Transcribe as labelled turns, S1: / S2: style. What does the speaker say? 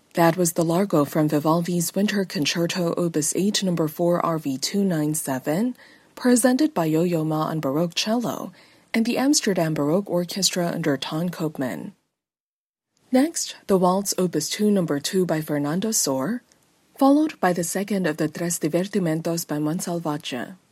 S1: That was the Largo from Vivaldi's Winter Concerto Opus 8 No. 4 RV 297, presented by Yo-Yo Ma on Baroque cello and the Amsterdam Baroque Orchestra under Ton Koopman. Next, the Waltz Opus 2 No. 2 by Fernando Sor, followed by the second of the Tres Divertimentos by Monsalvatje.